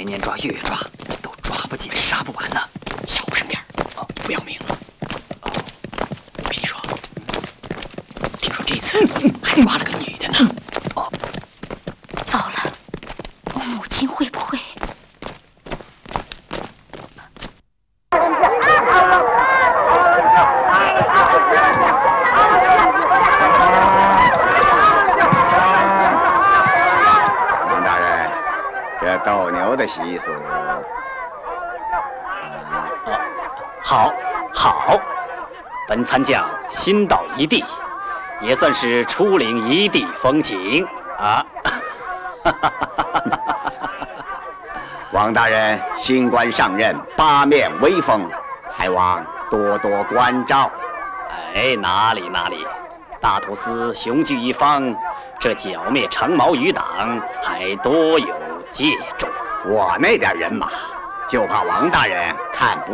年抓月抓，都抓不尽杀不完呢。小声点儿，不要命了。我跟你说，听说这次还抓了个女的呢。 糟了，我母亲会不会？ 王大人，这斗牛的习俗， 好，本参将新到一地，也算是出领一地风情啊。 王大人新官上任，八面威风，还望多多关照。 哎，哪里，大土司雄踞一方，这剿灭长毛余党还多有借重。 我那点人马，就怕王大人看不